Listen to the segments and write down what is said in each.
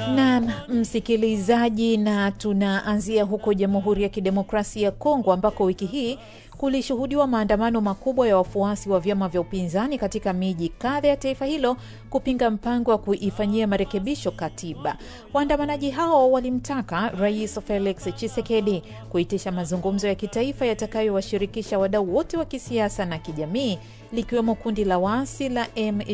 Na msikilizaji, na tunaanzia huko Jamhuri ya Kidemokrasia ya Kongo ambako wiki hii kulishuhudiwa maandamano makubwa ya wafuasi wa vyama vya upinzani katika miji kadha ya taifa hilo kupinga mpango wa kuifanyia marekebisho katiba. Waandamanaji hao walimtaka Rais Felix Tshisekedi kuitisha mazungumzo ya kitaifa yatakayowashirikisha wadau wote wa kisiasa na kijamii, likiwemo kundi la waasi la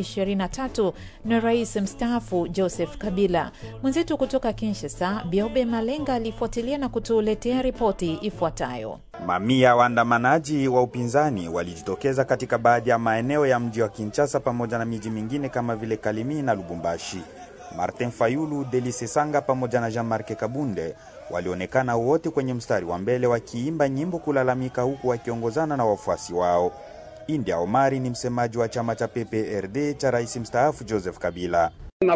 M23 na Rais mstaafu Joseph Kabila. Mwenzetu kutoka Kinshasa, Biobe Malenga, alifuatilia na kutuletea ripoti ifuatayo. Mamia waandamanaji wa upinzani walijitokeza katika baadhi ya maeneo ya mji wa Kinshasa pamoja na miji mingine kama vile Kalemi na Lubumbashi. Martin Fayulu, Delice Sanga pamoja na Jean-Marc Kabunde walionekana wote kwenye mstari wa mbele wakiimba nyimbo kulalamika, huku wakiongozana na wafuasi wao. India Omari ni msemaji wa chama cha PPRD cha Rais mstaafu Joseph Kabila.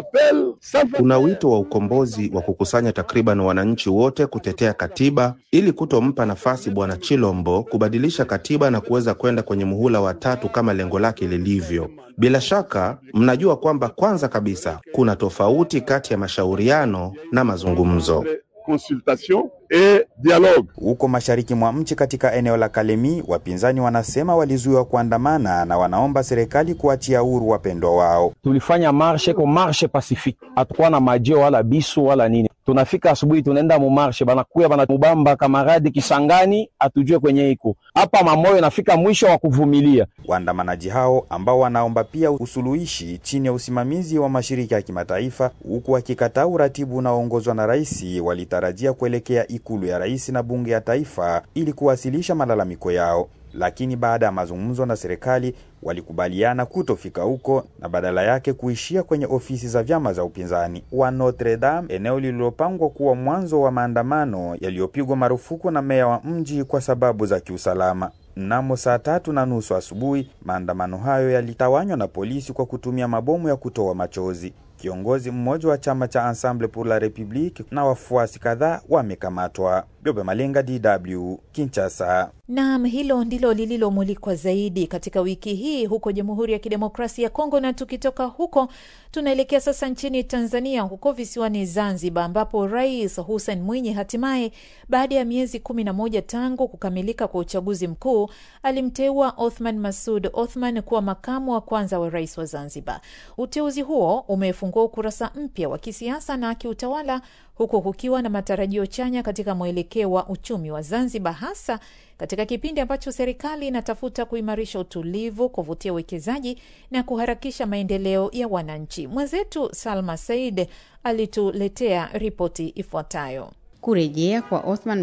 Kuna wito wa ukombozi wa kukusanya takriban wananchi wote kutetea katiba ili kutompa nafasi Bwana Chilombo kubadilisha katiba na kuweza kwenda kwenye muhula wa 3 kama lengo lake lilivyo. Bila shaka mnajua kwamba kwanza kabisa kuna tofauti kati ya mashauriano na mazungumzo. Consultation et dialogue. Huko mashariki mwa mchi katika eneo la Kalemi, wapinzani wanasema walizuiwa kuandamana na wanaomba serikali kuachia huru wapendwa wao. Tulifanya marche pacifique. Hatukuwa na majeo wala bisu wala nini. Tunafika asubuhi tunaenda mu marche, banakuya banatubamba kamaradi Kisangani, atujue kwenye iko. Hapa mamoyo nafika mwisho wa kuvumilia. Waandamanaji hao ambao wanaomba pia usuluhishi chini ya usimamizi wa mashirika ya kimataifa, huku wakikataa uratibu unaoongozwa na rais, walitarajia kuelekea ikulu ya rais na bunge ya taifa ili kuwasilisha malalamiko yao. Lakini baada ya mazungumzo na serikali walikubaliana kutofika huko na badala yake kuishia kwenye ofisi za vyama za upinzani wa Notre Dame, eneo lililopangwa kuwa mwanzo wa maandamano yaliyopigwa marufuku na meya wa mji kwa sababu za kiusalama. Mnamo saa 3:30 asubuhi, maandamano hayo yalitawanywa na polisi kwa kutumia mabomu ya kutoa machozi. Kiongozi mmoja wa chama cha Ensemble pour la République na wafuasi kadhaa wamekamatwa. Biobe Malenga, DW, Kinshasa. Naam, hilo ndilo lililomulikwa zaidi katika wiki hii huko Jamhuri ya Kidemokrasia ya Kongo. Na tukitoka huko tunaelekea sasa nchini Tanzania, huko visiwani Zanzibar, ambapo Rais Hussein Mwinyi hatimaye baada ya miezi 11 tangu kukamilika kwa uchaguzi mkuu alimteua Othman Masoud Othman kuwa makamu wa kwanza wa rais wa Zanzibar. Uteuzi huo umefungua ukurasa mpya wa kisiasa na kiutawala, huko kukiwa na matarajio chanya katika mwelekeo wa uchumi wa Zanzibar, hasa katika kipindi ambacho serikali inatafuta kuimarisha utulivu, kuvutia uwekezaji na kuharakisha maendeleo ya wananchi. Mwenzetu Salma Said alituletea ripoti ifuatayo. Kurejea kwa Othman